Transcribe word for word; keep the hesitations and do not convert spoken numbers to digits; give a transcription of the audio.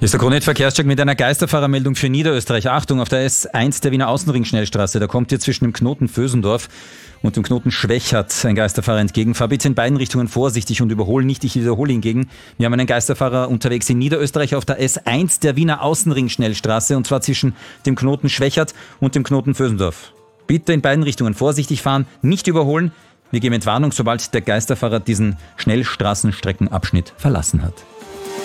Hier ist der Krone-Verkehrscheck mit einer Geisterfahrermeldung für Niederösterreich. Achtung, auf der S eins der Wiener Außenring-Schnellstraße, da kommt hier zwischen dem Knoten Vösendorf und dem Knoten Schwächert ein Geisterfahrer entgegen. Fahr bitte in beiden Richtungen vorsichtig und überhole nicht. Ich wiederhole hingegen, wir haben einen Geisterfahrer unterwegs in Niederösterreich auf der S eins der Wiener Außenring-Schnellstraße, und zwar zwischen dem Knoten Schwächert und dem Knoten Vösendorf. Bitte in beiden Richtungen vorsichtig fahren, nicht überholen. Wir geben Entwarnung, sobald der Geisterfahrer diesen Schnellstraßenstreckenabschnitt verlassen hat.